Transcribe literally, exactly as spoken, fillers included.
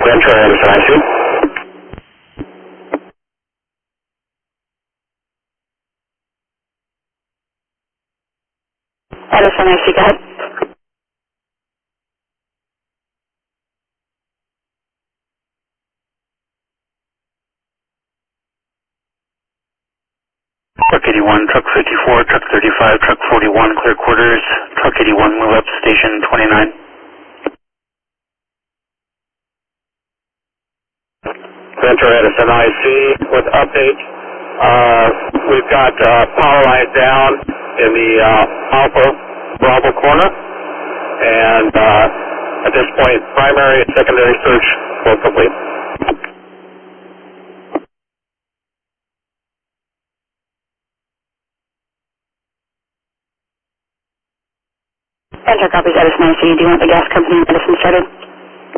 Ventura, Edison, I C. Edison, I C, go ahead. Truck eighty-one, truck fifty-four, truck thirty-five, truck forty-one, clear quarters. Truck eighty-one, move up station twenty-nine. Ventura, Edison, I C, with update. Uh, we've got uh, power lines down in the uh, Alpha Bravo corner, and uh, at this point, primary and secondary search will complete. Enter copies, Edison, I C. Do you want the gas company medicine started?